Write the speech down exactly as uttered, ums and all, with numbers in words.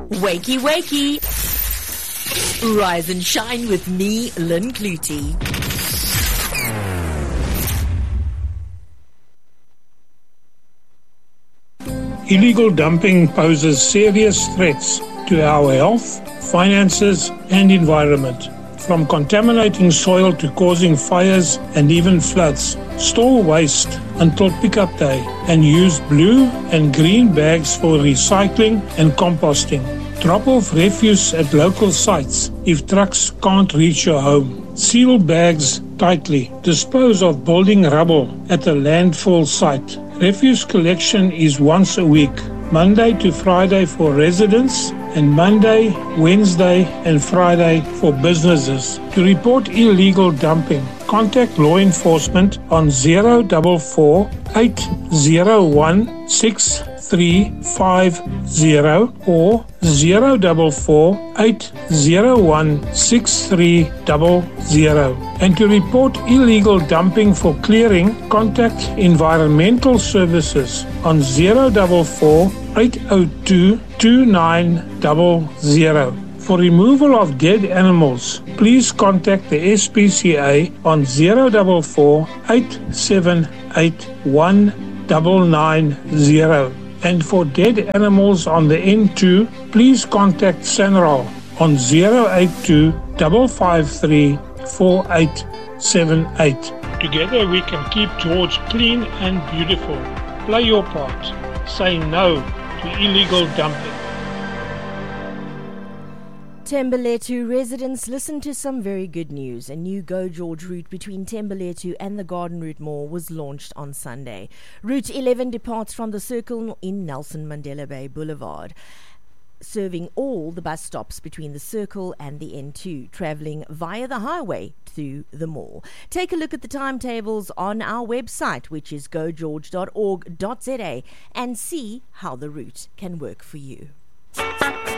Wakey, wakey. Rise and shine with me, Lynn Clutie. Illegal dumping poses serious threats to our health, finances, and environment. From contaminating soil to causing fires and even floods. Store waste until pickup day and use blue and green bags for recycling and composting. Drop off refuse at local sites if trucks can't reach your home. Seal bags tightly. Dispose of building rubble at a landfill site. Refuse collection is once a week, Monday to Friday for residents and Monday, Wednesday and Friday for businesses. To report illegal dumping, contact law enforcement on zero four four, eight zero one, six three five zero or zero four four, eight zero one, six three zero zero. And to report illegal dumping for clearing, contact Environmental Services on zero four four, eight zero two, two nine zero zero. For removal of dead animals, please contact the S P C A on zero four four, eight seven eight one nine nine zero. And for dead animals on the N two, please contact SANRAL on zero eight two, five five three, four eight seven eight. Together we can keep George clean and beautiful. Play your part. Say no to illegal dumping. Thembalethu residents, listen to some very good news. A new Go George route between Thembalethu and the Garden Route Mall was launched on Sunday. Route eleven departs from the Circle in Nelson Mandela Bay Boulevard, serving all the bus stops between the Circle and the N two, travelling via the highway through the mall. Take a look at the timetables on our website, which is go george dot org dot za, and see how the route can work for you.